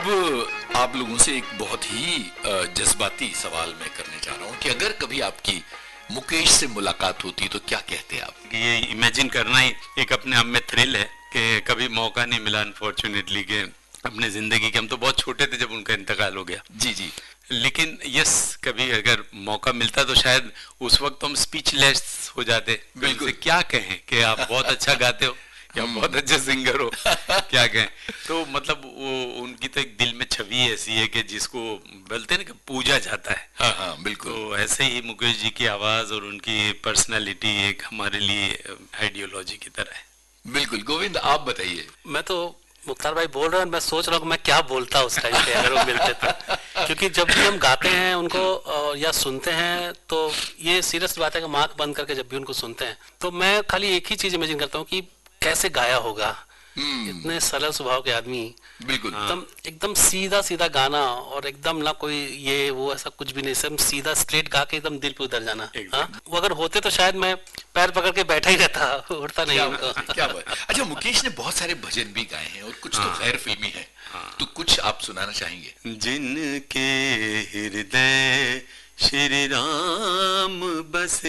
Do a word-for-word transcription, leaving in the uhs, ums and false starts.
अब आप लोगों से एक बहुत ही जज्बाती सवाल मैं करने जा रहा हूँ कि अगर कभी आपकी मुकेश से मुलाकात होती तो क्या कहते आप? ये इमेजिन करना ही एक अपने आप में थ्रिल है कि कभी मौका नहीं मिला अनफॉर्चुनेटली के अपने जिंदगी के, हम तो बहुत छोटे थे जब उनका इंतकाल हो गया। जी जी। लेकिन यस, कभी अगर मौका मिलता तो शायद उस वक्त हम स्पीचलेस हो जाते। बिल्कुल। क्या कहें कि आप बहुत अच्छा गाते हो या बहुत अच्छे सिंगर हो, क्या कहें। तो मतलब वो उनकी तो एक दिल में छवि ऐसी है कि जिसको बोलते हैं ना कि पूजा जाता है। हाँ हाँ बिल्कुल। तो ऐसे ही मुकेश जी की आवाज और उनकी पर्सनालिटी एक हमारे लिए आइडियोलॉजी की तरह है। बिल्कुल। गोविंद आप बताइए। मैं तो मुख्तार भाई बोल रहे हैं, मैं सोच रहा हूँ मैं क्या बोलता उस टाइम पे अगर वो मिलते तो, क्योंकि जब भी हम गाते हैं उनको या सुनते हैं तो ये सीरियस बात है कि आंख बंद करके जब भी उनको सुनते हैं तो मैं खाली एक ही चीज इमेजिन करता हूँ कि कैसे गाया होगा। इतने सरल स्वभाव के आदमी, बिल्कुल एकदम एकदम सीधा सीधा गाना और एकदम ना कोई ये वो ऐसा कुछ भी नहीं, सब सीधा स्ट्रेट गा के एकदम दिल पे उतर जाना। हाँ, वो अगर होते तो शायद मैं पैर पकड़ के बैठा ही रहता, उठता नहीं उनको। क्या बात। अच्छा, मुकेश ने बहुत सारे भजन भी गाए हैं और कुछ तो गैर फिल्मी है, तो कुछ आप सुनाना चाहेंगे? जिनके हृदय श्री राम बसे